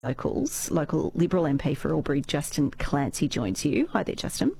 Local Liberal MP for Albury, Justin Clancy, joins you. Hi there, Justin.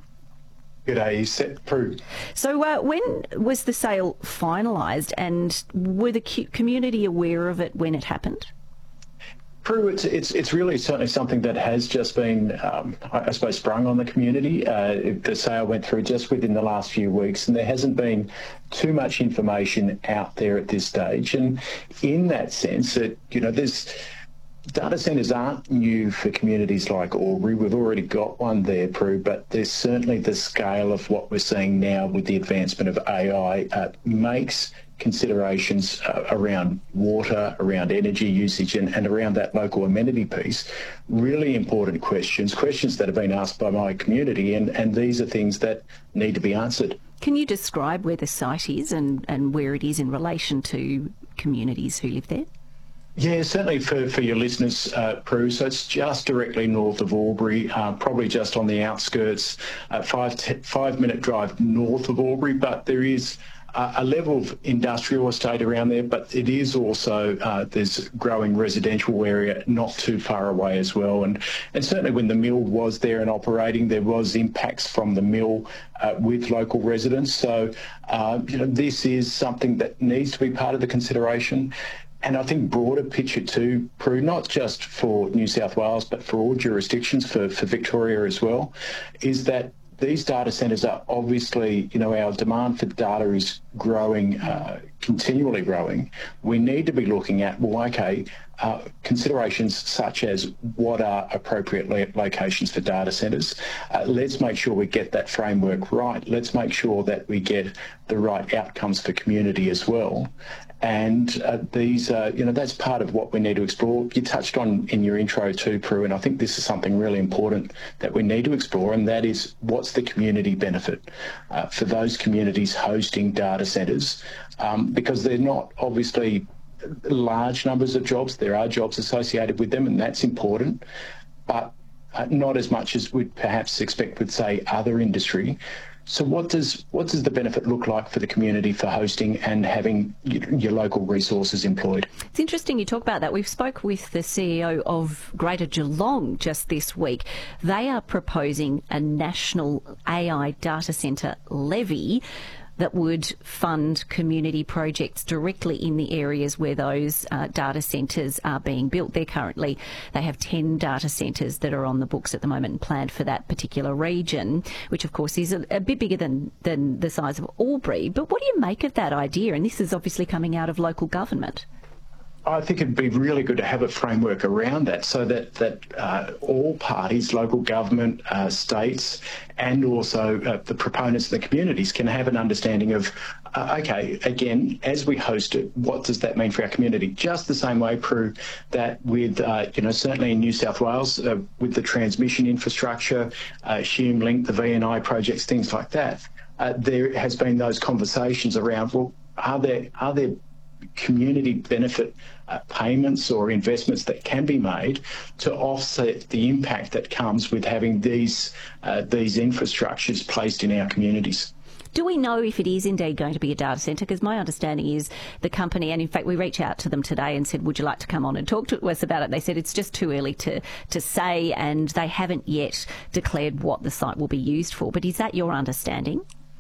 G'day, Prue. So when was the sale finalised, and were the community aware of it when it happened? Prue, it's really certainly something that has just been, I suppose, sprung on the community. The sale went through just within the last few weeks, and there hasn't been too much information out there at this stage. And in that sense, there's data centres aren't new for communities like Albury. We've already got one there, Prue, but there's certainly the scale of what we're seeing now with the advancement of AI makes considerations around water, around energy usage and around that local amenity piece really important questions that have been asked by my community, and these are things that need to be answered. Can you describe where the site is and where it is in relation to communities who live there? Yeah, certainly for your listeners, Prue. So it's just directly north of Albury, probably just on the outskirts, 5-minute drive north of Albury, but there is a level of industrial estate around there, but it is also, there's growing residential area not too far away as well. And certainly when the mill was there and operating, there was impacts from the mill with local residents. So, this is something that needs to be part of the consideration. And I think broader picture too, Prue, not just for New South Wales, but for all jurisdictions, for Victoria as well, is that these data centres are obviously, our demand for data is growing, continually growing. We need to be looking at, considerations such as what are appropriate locations for data centres. Let's make sure we get that framework right. Let's make sure that we get the right outcomes for community as well. And that's part of what we need to explore. You touched on in your intro too, Prue, and I think this is something really important that we need to explore, and that is what's the community benefit for those communities hosting data centres, because they're not obviously large numbers of jobs. There are jobs associated with them, and that's important, but not as much as we'd perhaps expect with, say, other industry. So what does the benefit look like for the community for hosting and having your local resources employed? It's interesting you talk about that. We've spoke with the CEO of Greater Geelong just this week. They are proposing a national AI data centre levy that would fund community projects directly in the areas where those data centres are being built. They have 10 data centres that are on the books at the moment and planned for that particular region, which of course is a bit bigger than the size of Albury. But what do you make of that idea? And this is obviously coming out of local government. I think it'd be really good to have a framework around that so that all parties, local government, states, and also the proponents and the communities can have an understanding of, again, as we host it, what does that mean for our community? Just the same way, Prue, that with, certainly in New South Wales, with the transmission infrastructure, Hume Link, the VNI projects, things like that, there has been those conversations around, well, are there community benefit payments or investments that can be made to offset the impact that comes with having these infrastructures placed in our communities. Do we know if it is indeed going to be a data centre? Because my understanding is the company, and in fact we reached out to them today and said, would you like to come on and talk to us about it? They said it's just too early to say, and they haven't yet declared what the site will be used for. But is that your understanding?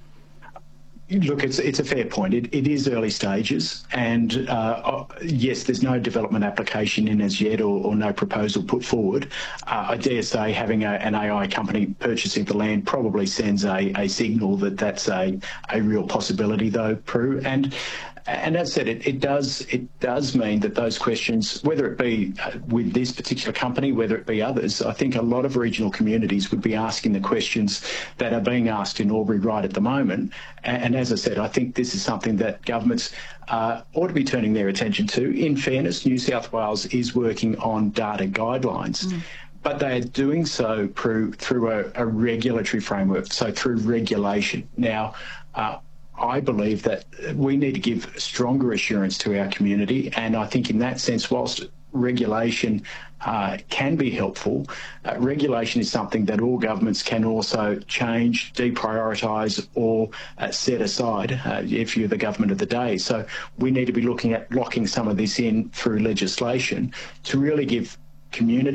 Look, it's a fair point. It is early stages, and yes, there's no development application in as yet, or no proposal put forward. I dare say having an AI company purchasing the land probably sends a signal that that's a real possibility, though, Prue. And as said, it does mean that those questions, whether it be with this particular company, whether it be others, I think a lot of regional communities would be asking the questions that are being asked in Albury right at the moment. And as I said, I think this is something that governments ought to be turning their attention to. In fairness, New South Wales is working on data guidelines. But they are doing so through a regulatory framework, so through regulation. Now, I believe that we need to give stronger assurance to our community, and I think in that sense, whilst regulation can be helpful, regulation is something that all governments can also change, deprioritise or set aside if you're the government of the day. So we need to be looking at locking some of this in through legislation to really give community